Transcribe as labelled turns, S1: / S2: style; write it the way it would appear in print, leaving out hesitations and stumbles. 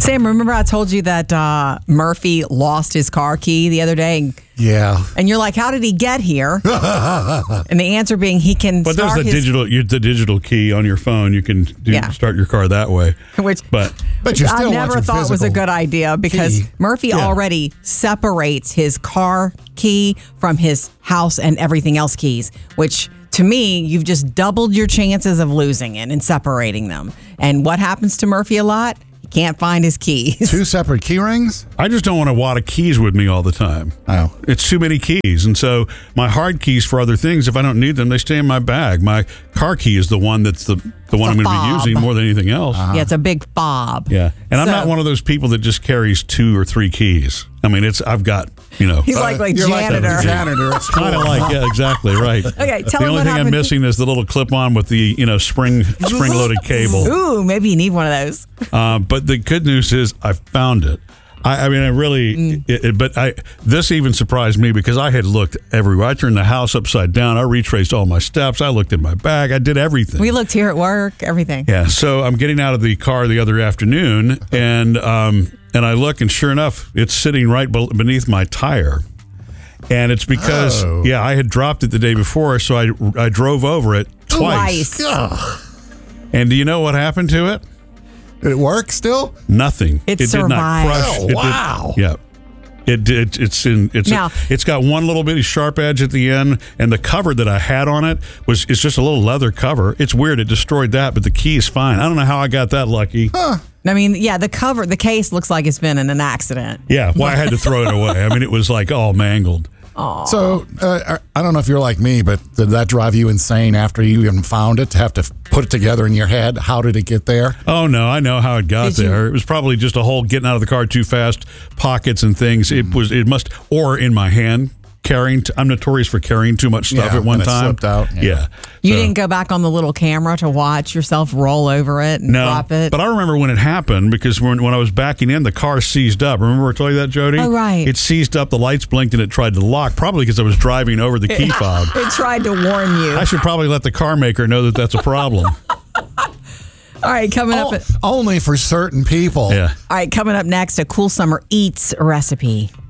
S1: Sam, remember I told you that Murphy lost his car key the other day?
S2: Yeah.
S1: And you're like, how did he get here? And the answer being he can
S3: But
S1: start
S3: there's the digital key on your phone. You can start your car that way.
S1: But
S2: you still
S1: I
S2: want
S1: never
S2: your
S1: thought was a good idea because
S2: key.
S1: Murphy already separates his car key from his house and everything else keys, which to me, you've just doubled your chances of losing it and separating them. And what happens to Murphy a lot? He can't find his keys.
S2: 2 separate key rings?
S3: I just don't want a wad of keys with me all the time.
S2: Oh.
S3: It's too many keys. And so my hard keys for other things, if I don't need them, they stay in my bag. My car key is the one that's the one I'm going to be using more than anything else.
S1: Yeah, it's a big fob.
S3: Yeah. And I'm not one of those people that just carries 2 or 3 keys. I mean, I've got,
S1: He's like
S2: you're
S1: janitor.
S2: Like a janitor. It's
S3: kind of like, yeah, exactly, right.
S1: Okay, tell
S3: the
S1: him
S3: only
S1: what
S3: thing I'm
S1: happened.
S3: missing is the little clip-on with the, spring-loaded cable.
S1: Ooh, maybe you need one of those.
S3: But the good news is I found it. I mean, I really, this even surprised me because I had looked everywhere. I turned the house upside down. I retraced all my steps. I looked in my bag. I did everything.
S1: We looked here at work, everything.
S3: Yeah. So I'm getting out of the car the other afternoon, and I look, and sure enough, it's sitting right beneath my tire. And it's because, I had dropped it the day before, so I drove over it twice. And do you know what happened to it?
S2: Did it work still?
S3: Nothing.
S1: It
S3: did not
S1: survived.
S3: crush.
S2: Oh, wow.
S3: It did. It's got one little bitty sharp edge at the end, and the cover that I had on it it's just a little leather cover. It's weird. It destroyed that, but the key is fine. I don't know how I got that lucky.
S2: Huh.
S1: I mean, the case looks like it's been in an accident.
S3: Yeah, well, I had to throw it away. I mean, it was like all mangled.
S1: Aww.
S2: So, I don't know if you're like me, but did that drive you insane after you even found it to have to put it together in your head? How did it get there?
S3: Oh, no, I know how it got there. It was probably just a whole getting out of the car too fast, pockets and things. Or in my hand, carrying. I'm notorious for carrying too much stuff at one time.
S2: Slipped out.
S3: Yeah.
S1: You didn't go back on the little camera to watch yourself roll over it and drop it?
S3: But I remember when it happened because when I was backing in, the car seized up. Remember I told you that, Jody?
S1: Oh, right.
S3: It seized up, the lights blinked, and it tried to lock, probably because I was driving over the key fob.
S1: It tried to warn you.
S3: I should probably let the car maker know that that's a problem.
S1: All right, coming up.
S2: Only for certain people.
S3: Yeah.
S1: All right, coming up next, a cool summer eats recipe.